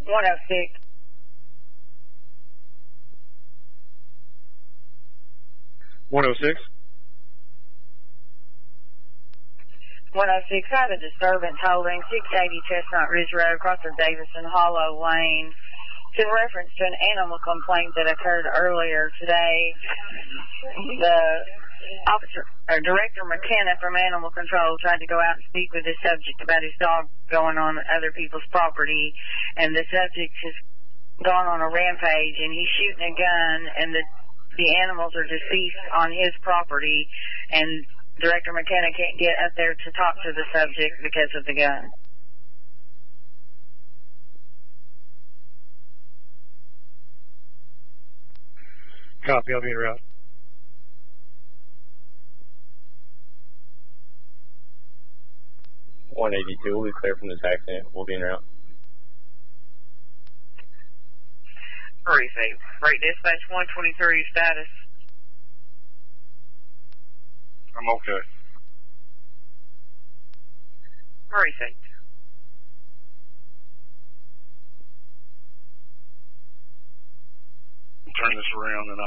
106. 106. 106, I have a disturbance holding 680 Chestnut Ridge Road, across of Davison Hollow Lane. It's in reference to an animal complaint that occurred earlier today. The Director McKenna from Animal Control tried to go out and speak with the subject about his dog going on other people's property, and the subject has gone on a rampage, and he's shooting a gun, and the animals are deceased on his property, and Director McKenna can't get up there to talk to the subject because of the gun. Copy, I'll be en route. .182, we'll be clear from this accident. We'll be en route. Hurry, safe. Freight dispatch 123 status. I'm okay. Hurry, safe. Turn this around and